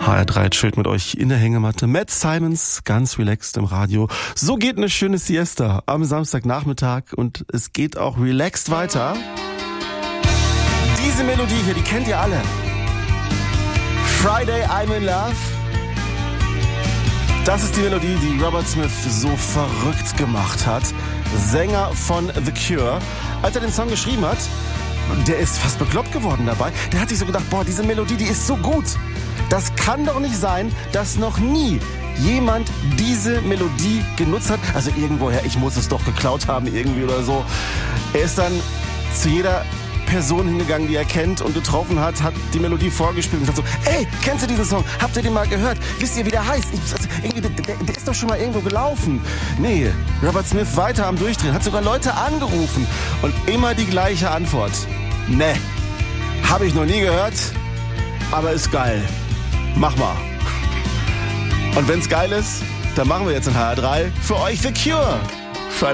HR3 chillt mit euch in der Hängematte. Matt Simons, ganz relaxed im Radio. So geht eine schöne Siesta am Samstagnachmittag und es geht auch relaxed weiter. Diese Melodie hier, die kennt ihr alle. Friday, I'm in Love. Das ist die Melodie, die Robert Smith so verrückt gemacht hat. Sänger von The Cure. Als er den Song geschrieben hat, der ist fast bekloppt geworden dabei. Der hat sich so gedacht, boah, diese Melodie, die ist so gut. Das kann doch nicht sein, dass noch nie jemand diese Melodie genutzt hat. Also irgendwoher, ich muss es doch geklaut haben irgendwie oder so. Er ist dann zu jeder Person hingegangen, die er kennt und getroffen hat die Melodie vorgespielt und sagt so, ey, kennst du diesen Song? Habt ihr den mal gehört? Wisst ihr, wie der heißt? Der ist doch schon mal irgendwo gelaufen. Nee, Robert Smith weiter am Durchdrehen, hat sogar Leute angerufen und immer die gleiche Antwort. Nee, habe ich noch nie gehört, aber ist geil. Mach mal. Und wenn's geil ist, dann machen wir jetzt in HR3 für euch The Cure.